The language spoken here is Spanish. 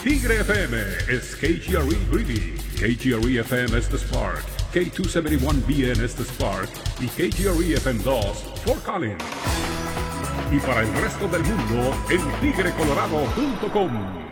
Tigre FM is KGRE Greeley, KGRE FM is the Spark, K271BN is the Spark y KGRE FM 2 Fort Collins. Y para el resto del mundo en tigrecolorado.com.